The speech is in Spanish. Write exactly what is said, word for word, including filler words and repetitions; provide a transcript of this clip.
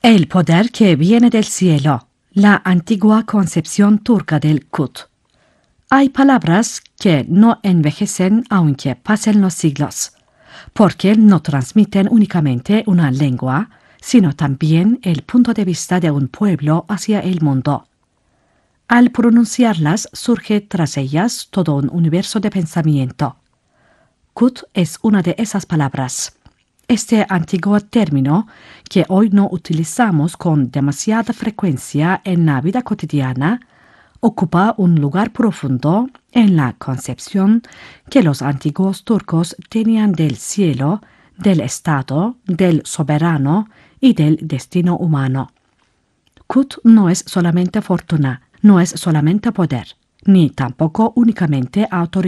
El poder que viene del cielo, la antigua concepción turca del Kut. Hay palabras que no envejecen aunque pasen los siglos, porque no transmiten únicamente una lengua, sino también el punto de vista de un pueblo hacia el mundo. Al pronunciarlas surge tras ellas todo un universo de pensamiento. Kut es una de esas palabras. Este antiguo término, que hoy no utilizamos con demasiada frecuencia en la vida cotidiana, ocupa un lugar profundo en la concepción que los antiguos turcos tenían del cielo, del Estado, del soberano y del destino humano. Kut no es solamente fortuna, no es solamente poder, ni tampoco únicamente autoridad.